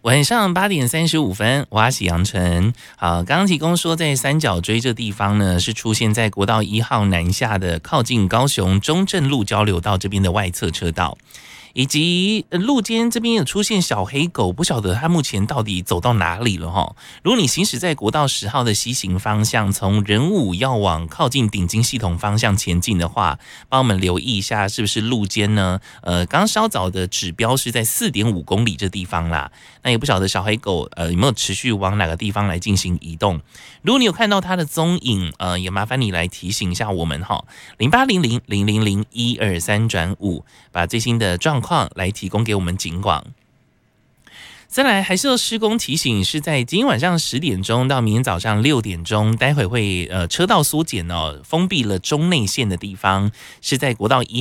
晚上8:35，我是杨晨。好，刚刚提供说，在三角锥这地方呢，是出现在国道1号南下的靠近高雄中正路交流道这边的外侧车道。以及路肩这边有出现小黑狗，不晓得它目前到底走到哪里了哈。如果你行驶在国道10号的西行方向，从仁武要往靠近顶金系统方向前进的话，帮我们留意一下是不是路肩呢？刚稍早的指标是在4.5公里这地方啦。那也不晓得小黑狗有没有持续往哪个地方来进行移动。如果你有看到它的踪影，也麻烦你来提醒一下我们哈，0800000123转5，把最新的状况来提供给我们警广。再来还是要施工提醒，是在今天晚上10点钟到明天早上6点钟，待会会车道缩减哦，封闭了中内线的地方是在国道1